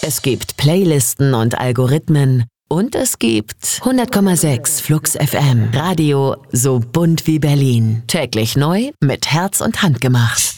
Es gibt Playlisten und Algorithmen. Und es gibt 100,6 Flux FM. Radio so bunt wie Berlin. Täglich neu mit Herz und Hand gemacht.